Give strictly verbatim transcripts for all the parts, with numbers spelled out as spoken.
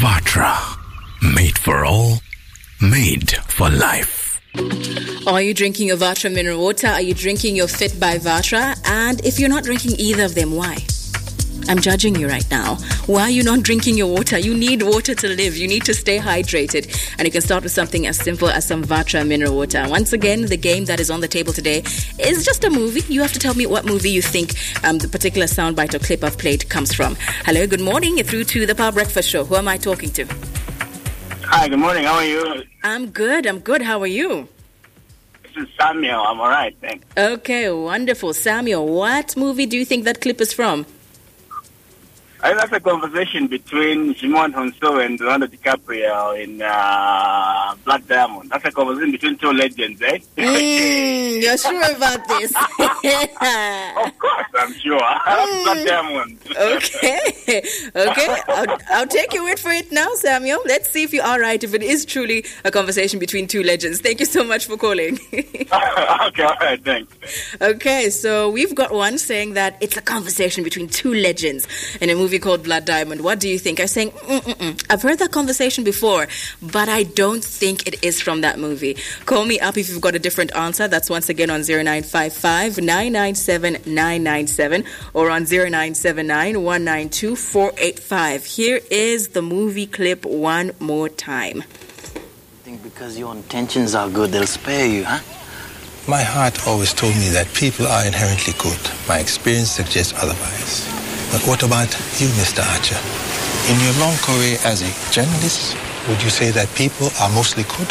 Vatra. Made for all, made for life. Are you drinking your Vatra mineral water? Are you drinking your Fit by Vatra? And if you're not drinking either of them, why? I'm judging you right now. Why are you not drinking your water? You need water to live. You need to stay hydrated. And you can start with something as simple as some Vatra mineral water. Once again, the game that is on the table today is just a movie. You have to tell me what movie you think um, the particular soundbite or clip I've played comes from. Hello, good morning. You're through to the Power Breakfast Show. Who am I talking to? Hi, good morning. How are you? I'm good. I'm good. How are you? This is Samuel. I'm all right, thanks. Okay, wonderful. Samuel, what movie do you think that clip is from? I think that's a conversation between Shimon Honso and Leonardo DiCaprio in uh, Blood Diamond. That's a conversation between two legends, eh? Mm, you're sure about this? Of course, I'm sure. Mm. Blood Diamond. Okay. Okay. I'll, I'll take your word for it now, Samuel. Let's see if you are right, if it is truly a conversation between two legends. Thank you so much for calling. Okay, all right, thanks. Okay, so we've got one saying that it's a conversation between two legends in a movie called Blood Diamond. What do you think? I'm saying, mm-mm-mm. I've heard that conversation before, but I don't think it is from that movie. Call me up if you've got a different answer. That's once again on zero nine five five, nine nine seven, nine nine seven or on zero nine seven nine, one nine two, four eight five. Here is the movie clip one more time. I think because your intentions are good, they'll spare you, huh? My heart always told me that people are inherently good. My experience suggests otherwise. But what about you, Mister Archer? In your long career as a journalist, would you say that people are mostly good?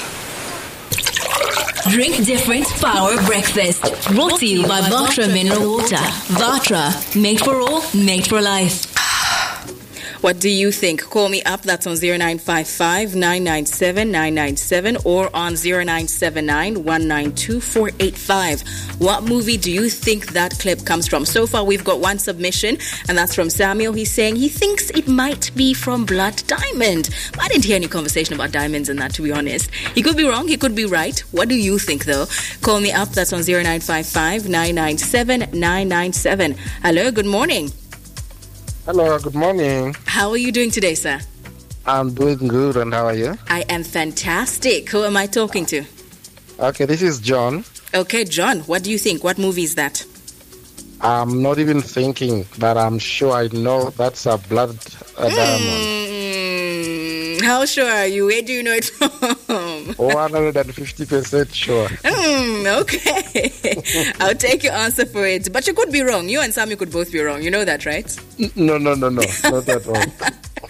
Drink different Power Breakfast. Brought to you by Vatra Mineral Water. Vatra, made for all, made for life. What do you think? Call me up. That's on zero nine five five, nine nine seven, nine nine seven or on zero nine seven nine, one nine two, four eight five. What movie do you think that clip comes from? So far, we've got one submission, and that's from Samuel. He's saying he thinks it might be from Blood Diamond. I didn't hear any conversation about diamonds in that, to be honest. He could be wrong. He could be right. What do you think, though? Call me up. That's on zero nine five five, nine nine seven, nine nine seven. Hello, good morning. Hello, good morning. How are you doing today, sir? I'm doing good, and how are you? I am fantastic. Who am I talking to? Okay, this is John. Okay, John, what do you think? What movie is that? I'm not even thinking, but I'm sure I know that's a Blood uh, Diamond. Mm, how sure are you? Where do you know it from? one hundred fifty percent sure. Mm, okay. I'll take your answer for it. But you could be wrong. You and Sammy could both be wrong. You know that, right? No, no, no, no. Not at all.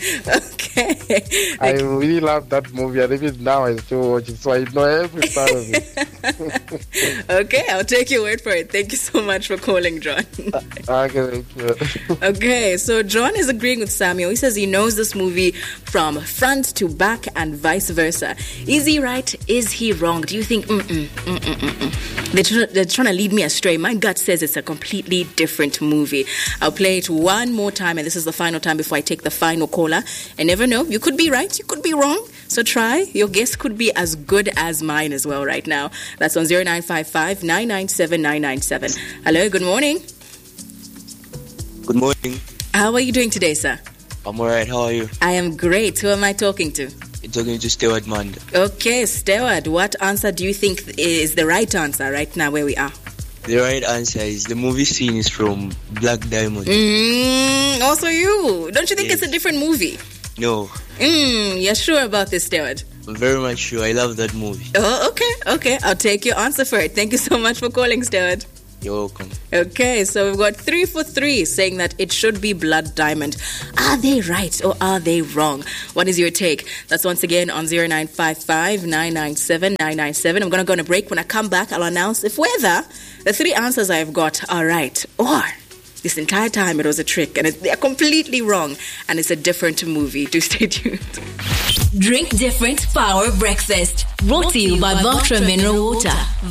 Okay. I really love that movie, and even now I still watch it, so I know every part of it. Okay, I'll take your word for it. Thank you so much for calling, John. Okay, thank you. Okay, so John is agreeing with Samuel. He says he knows this movie from front to back and vice versa. Is he right? Is he wrong? Do you think, mm-mm, mm-mm, mm-mm. They're, tr- they're trying to lead me astray? My gut says it's a completely different movie. I'll play it one more time, and this is the final time before I take the final caller. I never know. You could be right. You could be wrong. So try. Your guess could be as good as mine as well right now. That's on zero nine five five, nine nine seven, nine nine seven. Hello, good morning. Good morning. How are you doing today, sir? I'm alright. How are you? I am great. Who am I talking to? You're talking to Stewart Mand. Okay, Stewart. What answer do you think is the right answer right now where we are? The right answer is the movie scene is from Black Diamond. Mm, also you. Don't you think yes. It's a different movie? No. Mm, you're sure about this, Stewart? I'm very much sure. I love that movie. Oh, okay. Okay. I'll take your answer for it. Thank you so much for calling, Stewart. You're welcome. Okay, so we've got three for three saying that it should be Blood Diamond. Are they right or are they wrong? What is your take? That's once again on zero nine five five, nine nine seven, nine nine seven. I'm going to go on a break. When I come back, I'll announce if whether the three answers I've got are right or this entire time it was a trick and it, they're completely wrong and it's a different movie. Do stay tuned. Drink different Power Breakfast. Brought to you by Vatra Mineral Water.